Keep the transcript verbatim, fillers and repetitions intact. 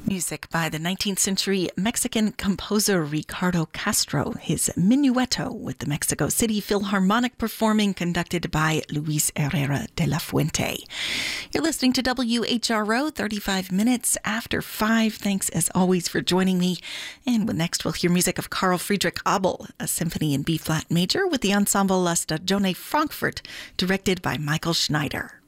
Music by the nineteenth century Mexican composer Ricardo Castro, his Minueto with the Mexico City Philharmonic performing conducted by Luis Herrera de la Fuente. You're listening to W H R O, thirty-five minutes after five. Thanks as always for joining me. And next we'll hear music of Carl Friedrich Abel, a symphony in B-flat major with the ensemble La Stagione Frankfurt, directed by Michael Schneider.